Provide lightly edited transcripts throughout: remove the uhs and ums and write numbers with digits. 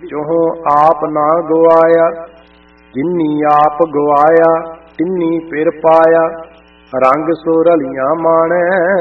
ਵਿੱਚੋਂ ਆਪ ਨਾ ਗਵਾਇਆ। ਜਿਨੀ ਆਪ ਗਵਾਇਆ ਤਿੰਨੀ ਫਿਰ ਪਾਇਆ। ਰੰਗ ਸੋ ਰਲੀਆਂ ਮਾਣੈ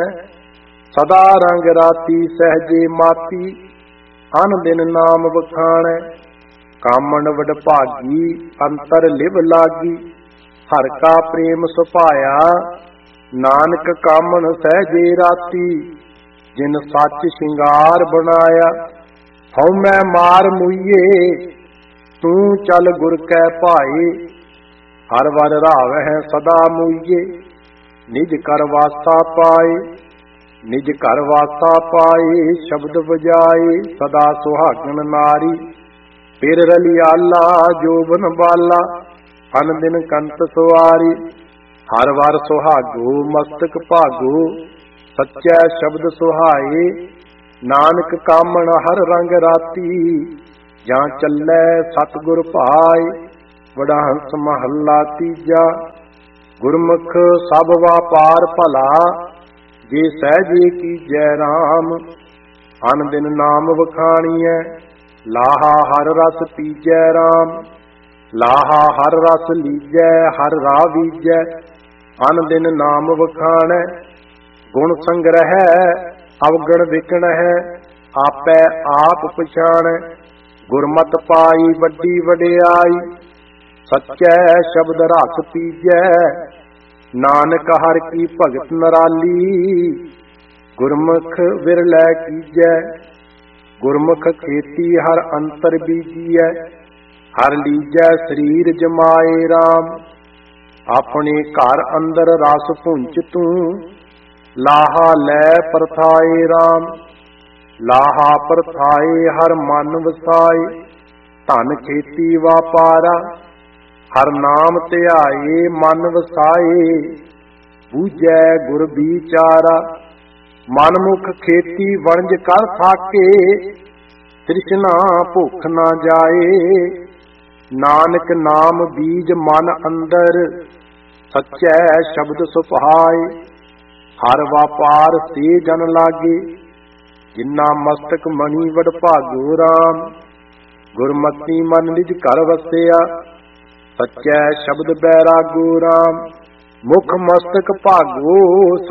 ਸਦਾ ਰੰਗ ਰਾਤੀ ਸਹਿਜੇ ਮਾਤੀ। ਅਨ ਦਿਨ ਨਾਮ ਵਖਾਣੈ ਕਾਮਣ ਵਡਭਾਗੀ ਅੰਤਰ ਲਿਵ ਲਾਗੀ। ਹਰ ਕਾ ਪ੍ਰੇਮ ਸੁਭਾਇਆ ਨਾਨਕ ਕਾਮਣ ਸਹਿਜੇ ਰਾਤੀ। ਜਿਨ ਸੱਚ ਸ਼ਿੰਗਾਰ ਬਣਾਇਆ ਹਉ ਮੈਂ ਮਾਰ ਮੁਈਏ। ਤੂੰ ਚੱਲ ਗੁਰ ਕੈ ਭਾਏ ਹਰ ਵਰ ਰਾਵਹਿ ਸਦਾ ਮੁਈਏ। ਨਿਜ ਕਰ ਵਾਸਾ ਪਾਏ ਨਿਜ ਘਰ ਵਾਸਾ ਪਾਏ। ਸ਼ਬਦ ਵਜਾਏ ਸਦਾ ਸੁਹਾਗਣ ਨਾਰੀ। ਫਿਰ ਰਲਿਆਲਾ ਜੋਬਨ ਬਾਲਾ ਅਨ ਦਿਨ ਕੰਤ ਸਵਾਰੀ। ਹਰ ਵਾਰ ਸੁਹਾਗੋ ਮਸਤਕ ਭਾਗੋ ਸੱਚੈ ਸ਼ਬਦ ਸੁਹਾਏ। ਨਾਨਕ ਕਾਮਣ ਹਰ ਰੰਗ ਰਾਤੀ ਜਾਂ ਚੱਲੈ ਸਤਿਗੁਰ ਭਾਏ। ਵਡਹੰਸ ਮਹੱਲਾ ਤੀਜਾ। ਗੁਰਮੁਖ ਸਭ ਵਾਪਾਰ ਭਲਾ ਜੇ ਸਹਿਜੇ ਕੀਜੈ ਰਾਮ। ਅਨ ਦਿਨ ਨਾਮ ਵਖਾਣੀਐ ਲਾਹਾ ਹਰ ਰਸ ਪੀਜੈ ਰਾਮ। ਲਾਹਾ ਹਰ ਰਸ ਲੀਜੈ ਹਰ ਰਾਹ ਵੀਜੈ। ਅਨ ਦਿਨ ਨਾਮ ਵਖਾਣੈ ਗੁਣ ਸੰਗ੍ਰਹਿ ਅਵਗਣ ਵਿਕਣਹਿ। ਆਪੈ ਆਪ ਪਛਾਣੈ ਗੁਰਮਤਿ ਪਾਈ ਵੱਡੀ ਵਡਿਆਈ। ਸੱਚੈ ਸ਼ਬਦ ਰਸ ਪੀਜੈ ਨਾਨਕ ਹਰਿ ਕੀ ਭਗਤ ਨਰਾਲੀ। ਗੁਰਮੁਖ ਵਿਰਲੈ ਕੀਜੈ ਗੁਰਮੁਖ ਖੇਤੀ ਹਰ ਅੰਤਰ ਬੀਜੀਐ। ਹਰ ਲੀਜੈ ਸਰੀਰ ਜਮਾਏ ਰਾਮ। ਆਪਣੇ ਘਰ ਅੰਦਰ ਰਸ ਪੁੰਚ ਤੂੰ ਲਾਹਾ ਲੈ ਪਰਥਾਏ ਰਾਮ। ਲਾਹਾ ਪਰਥਾਏ ਹਰ ਮਨ ਵਸਾਏ। ਧਨ ਖੇਤੀ ਵਾਪਾਰਾ ਹਰ ਨਾਮ ਧਿਆਏ ਮਨ ਵਸਾਏ। ਬੂਝੈ ਗੁਰ ਵਿਚਾਰਾ ਮਨਮੁਖ ਖੇਤੀ ਵਣਜ ਕਰ ਥਾਕੇ। ਤ੍ਰਿਸ਼ਨਾ ਭੁੱਖ ਨਾ ਜਾਏ। ਨਾਨਕ ਨਾਮ ਬੀਜ ਮਨ ਅੰਦਰ ਸੱਚੈ ਸ਼ਬਦ ਸੁਭਾਏ। ਹਰ ਵਾਪਾਰ ਸੇ ਜਨ ਲਾਗੇ ਜਿਨਾ ਮਸਤਕ ਮਣੀ ਵਡਭਾਗੋ ਰਾਮ। ਗੁਰਮਤਿ ਮਨ ਨਿਜ ਘਰ ਵਸਿਆ ਸੱਚੈ ਸ਼ਬਦ ਬੈਰਾਗੋ ਰਾਮ। ਮੁਖ ਮਸਤਕ ਭਾਗੋ